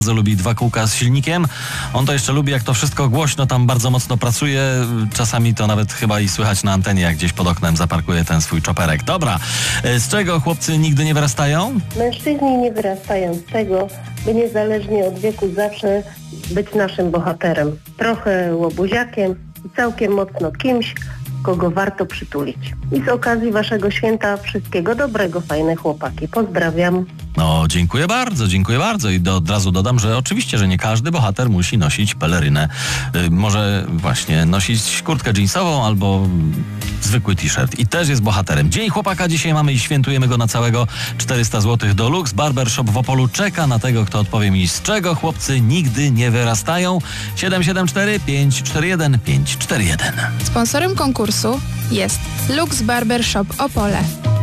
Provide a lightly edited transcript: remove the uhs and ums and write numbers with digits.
Bardzo lubi 2 kółka z silnikiem. On to jeszcze lubi, jak to wszystko głośno tam bardzo mocno pracuje. Czasami to nawet chyba i słychać na antenie, jak gdzieś pod oknem zaparkuje ten swój czoperek. Dobra, z czego chłopcy nigdy nie wyrastają? Mężczyźni nie wyrastają z tego, by niezależnie od wieku zawsze być naszym bohaterem. Trochę łobuziakiem i całkiem mocno kimś, kogo warto przytulić. I z okazji waszego święta wszystkiego dobrego, fajne chłopaki. Pozdrawiam. No, dziękuję bardzo. I od razu dodam, że oczywiście, że nie każdy bohater musi nosić pelerynę. Może właśnie nosić kurtkę dżinsową albo zwykły t-shirt. I też jest bohaterem. Dzień chłopaka dzisiaj mamy i świętujemy go na całego. 400 zł do Lux. Barbershop w Opolu czeka na tego, kto odpowie mi, z czego chłopcy nigdy nie wyrastają. 774 541 541. Sponsorem konkursu jest Lux Barbershop Opole.